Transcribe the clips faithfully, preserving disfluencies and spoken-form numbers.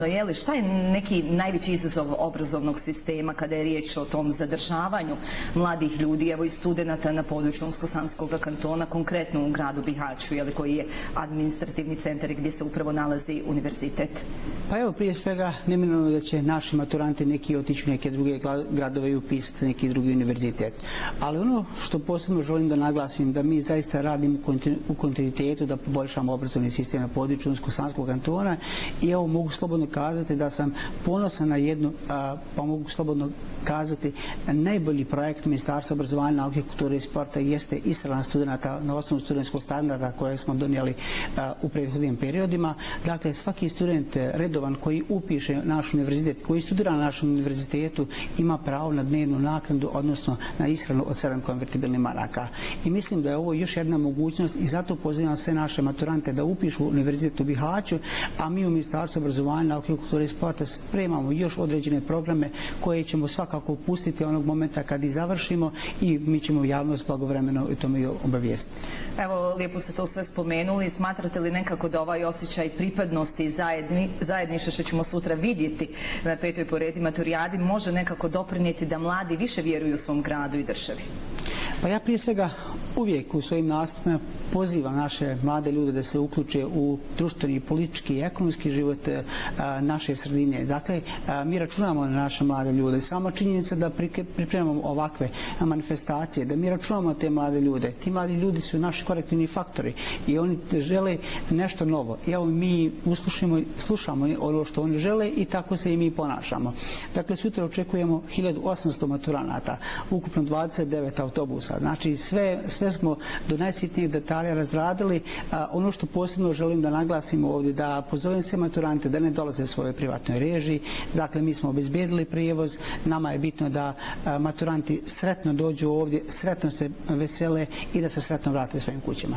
Je li, šta je neki najveći izazov obrazovnog sistema kada je riječ o tom zadržavanju mladih ljudi, evo i studenata na području Unsko-Sanskog kantona, konkretno u gradu Bihaću, je li, koji je administrativni centar gdje se upravo nalazi univerzitet? Pa evo, prije svega, neminovno da će naši maturanti neki otići u neke druge gradove i upisati neki drugi univerzitet. Ali ono što posebno želim da naglasim, da mi zaista radimo u kontinuitetu da poboljšamo obrazovni sistem na području Unsko-Sanskog kantona i evo mogu slobodno kazati da sam ponosan na jednu, pa mogu slobodno kazati, najbolji projekt Ministarstva obrazovanja, nauke, kulture i sporta jeste ishrana studenta na osnovu studentskog standarda koje smo donijeli u prethodnim periodima. Dakle, svaki student redovan koji upiše naš univerzitet, koji studira na našem univerzitetu, ima pravo na dnevnu naknadu, odnosno na ishranu od sedam konvertibilnih maraka. I mislim da je ovo još jedna mogućnost i zato pozivam sve naše maturante da upišu univerzitet u Bihaću, a mi u Ministarstvu obrazovanja, nauke, kulture i sporta spremamo još određene programe koje ćemo svakako pustiti onog momenta kad ih završimo i mi ćemo javnost blagovremeno i tome obavijestiti. Evo, lijepo ste to sve spomenuli. Smatrate li nekako da ovaj osjećaj pripadnosti zajedni, zajedništva što ćemo sutra vidjeti na petoj po redu maturijadi može nekako doprinijeti da mladi više vjeruju u svom gradu i državi? Pa ja prije svega uvijek u svojim nastupima pozivam naše mlade ljude da se uključe u društveni, politički i ekonomski život a, naše sredine. Dakle, a, mi računamo na naše mlade ljude. Sama činjenica da pripremamo ovakve manifestacije, da mi računamo na te mlade ljude. Ti mladi ljudi su naši korektivni faktori i oni žele nešto novo. I evo mi uslušamo, slušamo ono što oni žele i tako se i mi ponašamo. Dakle, sutra očekujemo hiljadu osamsto maturanata, ukupno dvadeset devet autobusa. Znači, sve, sve smo do najsitnijih detalja razradili. A, ono što posebno želim da naglasimo ovdje, da pozovem sve maturante da ne dolaze svojoj privatnoj režiji. Dakle, mi smo obezbedili prijevoz. Nama je bitno da a, maturanti sretno dođu ovdje, sretno se vesele i da se sretno vrate svojim kućama.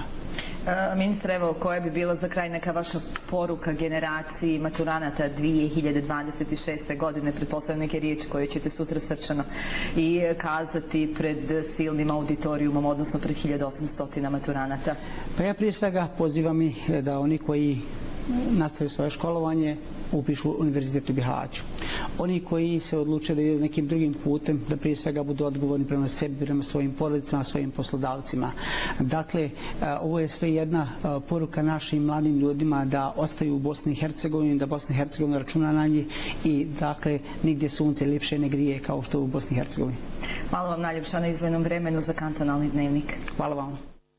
E, ministre, evo, koja bi bila za kraj neka vaša poruka generaciji maturanata dvije hiljade dvadeset šeste. godine, pretpostavljam neke riječi koje ćete sutra srčano i kazati pred silnim auditorijumom, odnosno pred hiljadu osamsto maturanata? Pa ja prije svega pozivam ih da oni koji nastavaju svoje školovanje upišu univerzitet u Bihaću. Oni koji se odluče da idu nekim drugim putem, da prije svega budu odgovorni prema sebi, prema svojim porodicama, svojim poslodavcima. Dakle, ovo je sve jedna poruka našim mladim ljudima da ostaju u Bosni i Hercegovini, da Bosna i Hercegovina računa na njih i dakle, nigdje sunce ljepše ne grije kao što u Bosni i Hercegovini. Hvala vam najljepša na izdvojenom vremenu za Kantonalni dnevnik. Hvala vam.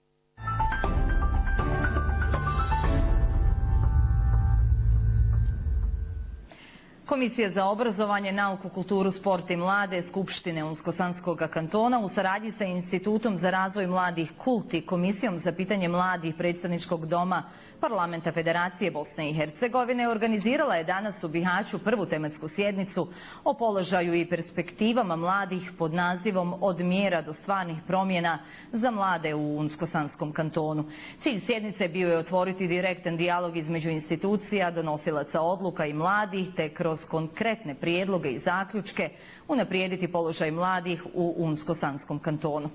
Komisija za obrazovanje, nauku, kulturu, sport i mlade Skupštine Unsko-Sanskog kantona u saradnji sa Institutom za razvoj mladih Kult i Komisijom za pitanje mladih Predstavničkog doma Parlamenta Federacije Bosne i Hercegovine organizirala je danas u Bihaću prvu tematsku sjednicu o položaju i perspektivama mladih pod nazivom Od mjera do stvarnih promjena za mlade u Unsko-Sanskom kantonu. Cilj sjednice bio je otvoriti direktan dijalog između institucija, donosilaca odluka i mladih, te kroz konkretne prijedloge i zaključke unaprijediti položaj mladih u Unsko-Sanskom kantonu.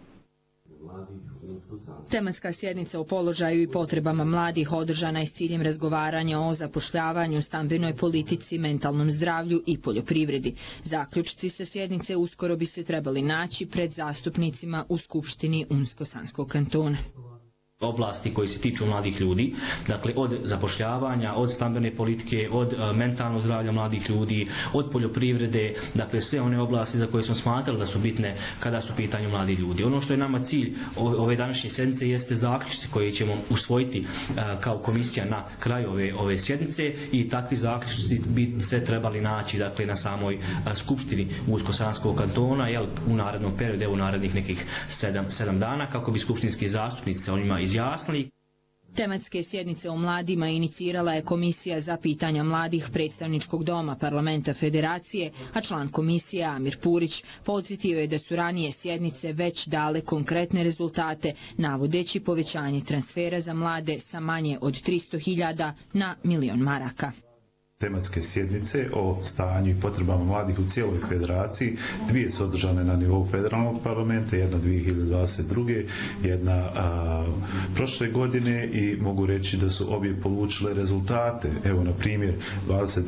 Tematska sjednica o položaju i potrebama mladih održana je s ciljem razgovaranja o zapošljavanju, stambenoj politici, mentalnom zdravlju i poljoprivredi. Zaključci sa sjednice uskoro bi se trebali naći pred zastupnicima u Skupštini Unsko-Sanskog kantona. Oblasti koji se tiču mladih ljudi, dakle od zapošljavanja, od stambene politike, od uh, mentalnog zdravlja mladih ljudi, od poljoprivrede, dakle sve one oblasti za koje smo smatrali da su bitne kada su pitanju mladih ljudi. Ono što je nama cilj ove današnje sjednice jeste zaključci koje ćemo usvojiti uh, kao komisija na kraju ove, ove sjednice i takvi zaključci bi se trebali naći dakle na samoj uh, skupštini Unsko-Sanskog kantona jel, u narednom periodu, evo u narednih nekih sedam, sedam dana kako bi skupštinski zastupnici se o njima izjasnili. Tematske sjednice o mladima inicirala je Komisija za pitanja mladih Predstavničkog doma Parlamenta Federacije, a član komisije Amir Purić podsjetio je da su ranije sjednice već dale konkretne rezultate, navodeći povećanje transfera za mlade sa manje od tristo hiljada na milion maraka. Tematske sjednice o stanju i potrebama mladih u cijeloj federaciji. Dvije su održane na nivou federalnog parlamenta, jedna dvije hiljade dvadeset druge. jedna a, prošle godine i mogu reći da su obje polučile rezultate. Evo, na primjer, dvadeset